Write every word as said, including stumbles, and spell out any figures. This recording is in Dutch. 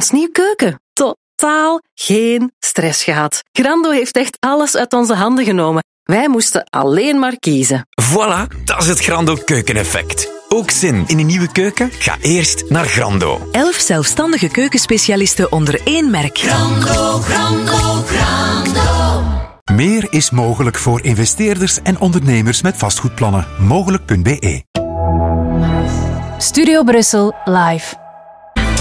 ons nieuw keuken. Totaal geen stress gehad. Grando heeft echt alles uit onze handen genomen. Wij moesten alleen maar kiezen. Voilà, dat is het Grando keukeneffect. Ook zin in een nieuwe keuken? Ga eerst naar Grando. Elf zelfstandige keukenspecialisten onder één merk. Grando, Grando, Grando. Meer is mogelijk voor investeerders en ondernemers met vastgoedplannen. Mogelijk punt be. Studio Brussel live.